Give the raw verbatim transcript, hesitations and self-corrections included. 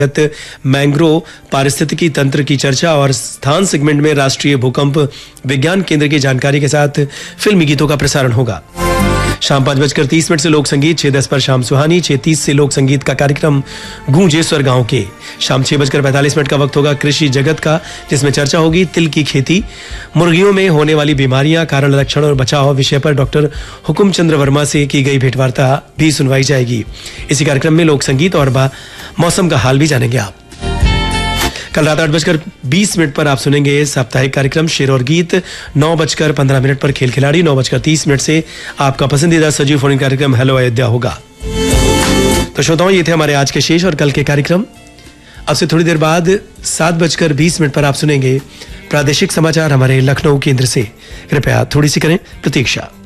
Mangrove पारिस्थितिकी तंत्र की चर्चा और स्थान सेगमेंट में राष्ट्रीय भूकंप विज्ञान केंद्र की जानकारी के साथ फिल्मी गीतों का प्रसारण होगा। शाम पांच बजकर तीस मिनट से लोक संगीत, छह दस पर शाम सुहानी, छह तीस से लोक संगीत का कार्यक्रम गूंजेश्वर गांव के। शाम छह बजकर पैंतालीस मिनट का वक्त होगा कृषि जगत का, जिसमें चर्चा होगी तिल की खेती, मुर्गियों में होने वाली बीमारियां, कारण, लक्षण और बचाव विषय पर डॉक्टर हुकुम चंद्र वर्मा से की गई भेंटवार्ता भी सुनवाई जाएगी। इसी कार्यक्रम में लोक संगीत और मौसम का हाल भी जानेंगे आप। कल रात आठ बजकर बीस मिनट पर आप सुनेंगे साप्ताहिक कार्यक्रम शेर और गीत। नौ बजकर पंद्रह मिनट पर खेल खिलाड़ी, नौ बजकर तीस मिनट से आपका पसंदीदा सजीव फोन कार्यक्रम हेलो अयोध्या होगा। तो श्रोताओं, ये थे हमारे आज के शेष और कल के कार्यक्रम। अब से थोड़ी देर बाद सात बजकर बीस मिनट पर आप सुनेंगे प्रादेशिक समाचार हमारे लखनऊ केंद्र से। कृपया थोड़ी सी करें प्रतीक्षा।